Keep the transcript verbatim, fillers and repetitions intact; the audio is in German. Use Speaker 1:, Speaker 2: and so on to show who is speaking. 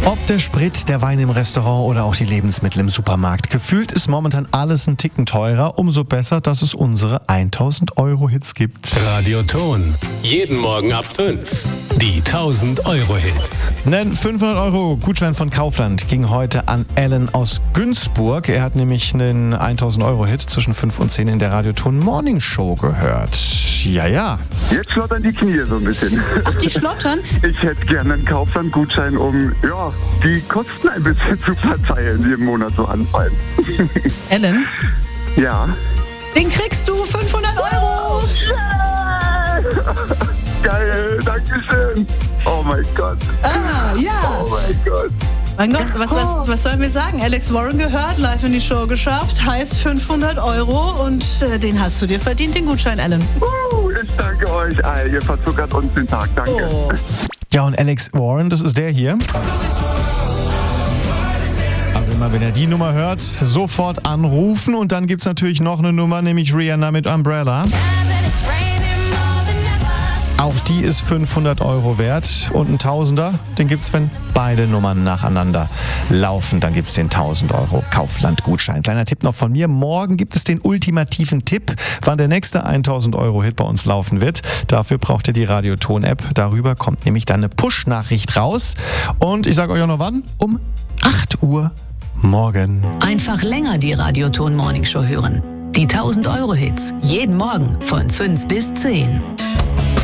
Speaker 1: Ob der Sprit, der Wein im Restaurant oder auch die Lebensmittel im Supermarkt. Gefühlt ist momentan alles ein Ticken teurer. Umso besser, dass es unsere tausend Euro Hits gibt.
Speaker 2: Radioton. Jeden Morgen ab fünf. Die tausend Euro Hits.
Speaker 1: Ein fünfhundert Euro Gutschein von Kaufland ging heute an Alan aus Günzburg. Er hat nämlich einen tausend Euro Hit zwischen fünf und zehn in der Radioton Morning Show gehört. Ja, ja.
Speaker 3: Jetzt schlottern die Knie so ein bisschen.
Speaker 4: Ach, die schlottern?
Speaker 3: Ich hätte gerne einen Kaufland-Gutschein, um ja, die Kosten ein bisschen zu verteilen, die im Monat so anfallen.
Speaker 4: Alan?
Speaker 3: Ja.
Speaker 4: Den kriegst du, fünfhundert Euro!
Speaker 3: Geil, danke schön. Oh mein Gott.
Speaker 4: Ah, ja.
Speaker 3: Oh mein Gott.
Speaker 4: Mein Gott, was, was, was sollen wir sagen? Alex Warren gehört, live in die Show geschafft, heißt fünfhundert Euro und äh, den hast du dir verdient, den Gutschein, Alan.
Speaker 3: Uh, ich danke euch all, ihr verzuckert uns den Tag, danke.
Speaker 4: Oh.
Speaker 1: Ja, und Alex Warren, das ist der hier. Also immer, wenn ihr die Nummer hört, sofort anrufen. Und dann gibt es natürlich noch eine Nummer, nämlich Rihanna mit Umbrella. Auch die ist fünfhundert Euro wert. Und ein Tausender, den gibt's, wenn beide Nummern nacheinander laufen. Dann gibt's den tausend Euro Kaufland-Gutschein. Kleiner Tipp noch von mir. Morgen gibt es den ultimativen Tipp, wann der nächste tausend Euro Hit bei uns laufen wird. Dafür braucht ihr die Radioton-App. Darüber kommt nämlich dann eine Push-Nachricht raus. Und ich sage euch auch noch wann. Um acht Uhr morgen.
Speaker 5: Einfach länger die Radioton Morning Show hören. Die tausend Euro Hits. Jeden Morgen von fünf bis zehn.